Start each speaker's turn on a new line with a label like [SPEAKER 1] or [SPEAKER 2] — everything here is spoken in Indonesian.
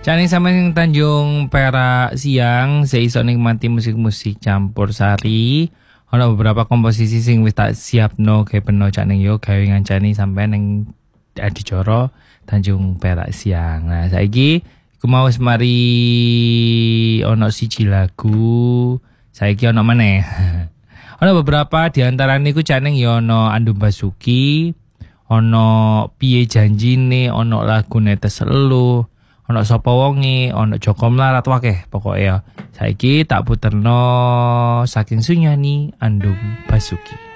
[SPEAKER 1] Cani sama yang Tanjung Perak siang, saya iso nikmati musik-musik campur sari. Ono beberapa komposisi sing wis tak siapno kayak peno cak ning yo gawe ngancani sampai ning Adicara Tanjung Perak siang. Nah, saiki aku mau mari ono siji lagu. Saiki ono meneh. Ono beberapa di antara niku cak ning yo ono Andum Basuki, ono Piye Janjine, ono lagu Netes Elu, ono Sapa Wonge, ono Joko Mlarat wakeh pokoke ya. Saiki tak puterno saking Sunyani Andum Basuki.